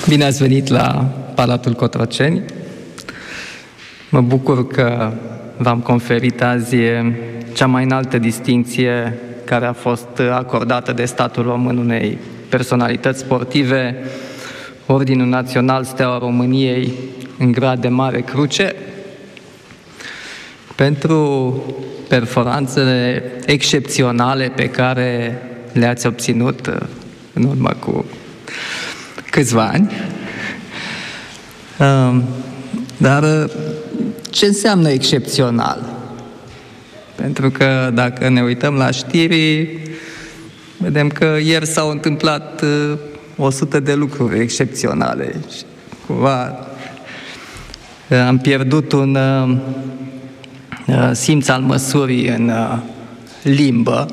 Bine ați venit la Palatul Cotroceni. Mă bucur că v-am conferit azi cea mai înaltă distincție care a fost acordată de statul român unei personalități sportive, Ordinul Național Steaua României în grad de Mare Cruce, pentru performanțele excepționale pe care le-ați obținut în urmă cu câțiva ani. Dar ce înseamnă excepțional? Pentru că dacă ne uităm la știri, vedem că ieri s-au întâmplat 100 de lucruri excepționale. Cumva am pierdut un simț al măsurii în limbă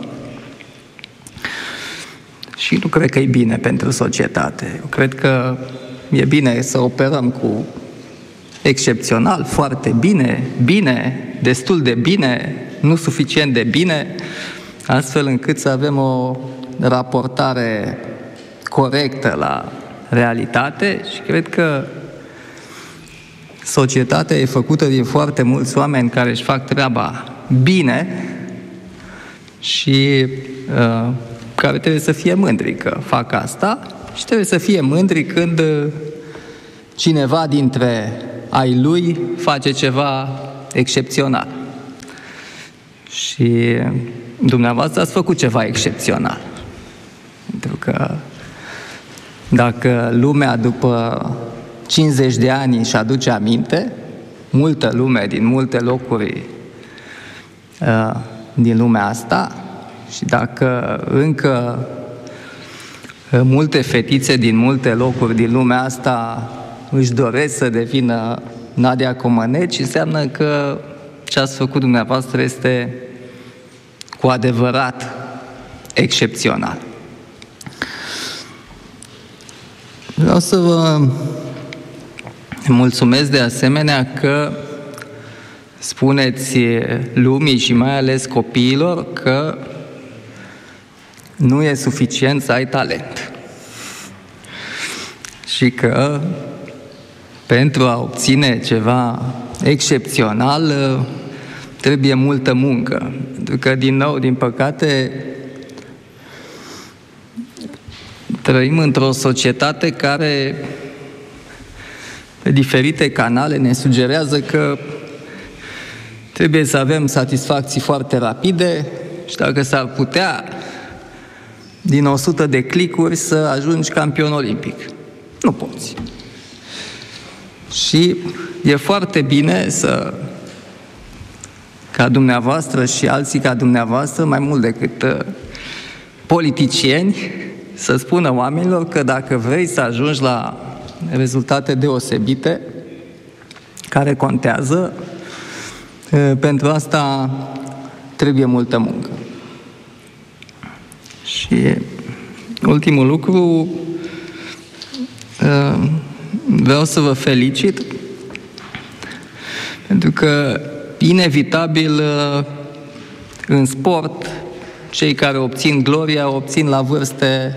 și nu cred că e bine pentru societate. Eu cred că e bine să operăm cu excepțional, foarte bine, bine, destul de bine, nu suficient de bine, astfel încât să avem o raportare corectă la realitate și cred că societatea e făcută din foarte mulți oameni care își fac treaba bine și care trebuie să fie mândri că fac asta și trebuie să fie mândri când cineva dintre ai lui face ceva excepțional. Și dumneavoastră ați făcut ceva excepțional. Pentru că dacă lumea după 50 de ani își aduce aminte, multă lume din multe locuri din lumea asta, și dacă încă multe fetițe din multe locuri din lumea asta își doresc să devină Nadia Comăneci, înseamnă că ce ați făcut dumneavoastră este cu adevărat excepțional. Vreau să vă mulțumesc de asemenea că spuneți lumii și mai ales copiilor că nu e suficient să ai talent și că pentru a obține ceva excepțional trebuie multă muncă. Pentru că, din nou, din păcate, trăim într-o societate care, pe diferite canale, ne sugerează că trebuie să avem satisfacții foarte rapide și dacă s-ar putea, din 100 de clicuri, să ajungi campion olimpic. Nu poți. Și e foarte bine ca dumneavoastră și alții ca dumneavoastră, mai mult decât politicieni, să spună oamenilor că dacă vrei să ajungi la rezultate deosebite, care contează, pentru asta trebuie multă muncă. Și ultimul lucru, vreau să vă felicit, pentru că, inevitabil, în sport, cei care obțin gloria o obțin la vârste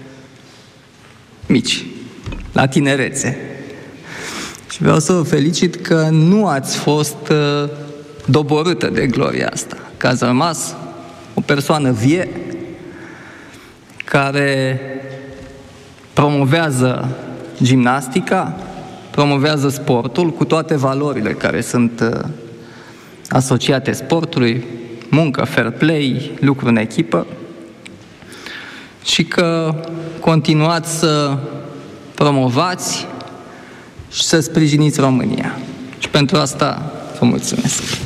mici, la tinerețe. Și vreau să vă felicit că nu ați fost doborâtă de gloria asta, că ați rămas o persoană vie care promovează gimnastica, promovează sportul cu toate valorile care sunt asociate sportului, muncă, fair play, lucru în echipă, și că continuați să promovați și să sprijiniți România. Și pentru asta vă mulțumesc.